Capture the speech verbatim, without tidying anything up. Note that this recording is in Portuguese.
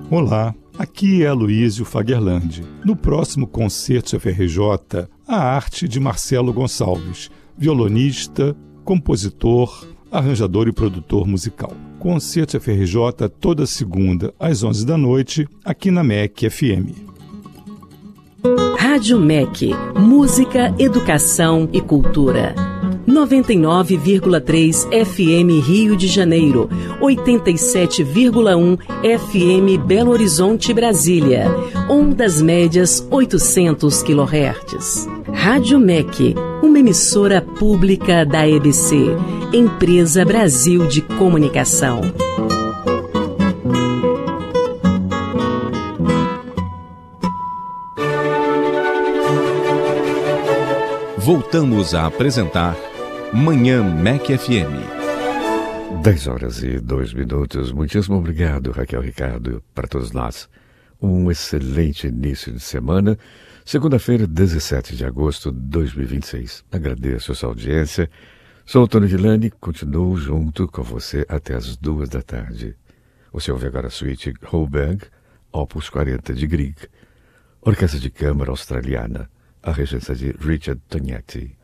Olá, aqui é Aloysio Fagerland. No próximo Concerto F R J, a arte de Marcelo Gonçalves, violonista, compositor, arranjador e produtor musical. Concerto F R J toda segunda às onze da noite, aqui na M E C F M. Rádio M E C, música, educação e cultura. noventa e nove vírgula três F M Rio de Janeiro, oitenta e sete vírgula um F M Belo Horizonte, Brasília, ondas médias oitocentos quilohertz. Rádio M E C, uma emissora pública da E B C, Empresa Brasil de Comunicação. Voltamos a apresentar Manhã M E C F M. dez horas e dois minutos. Muitíssimo obrigado, Raquel Ricardo, para todos nós. Um excelente início de semana. Segunda-feira, dezessete de agosto de dois mil e vinte e seis. Agradeço a sua audiência. Sou o Tony Villani, continuo junto com você até as duas da tarde. Você ouve agora a suíte Holberg, Opus quarenta de Grieg, Orquestra de Câmara Australiana, a regência de Richard Tognetti.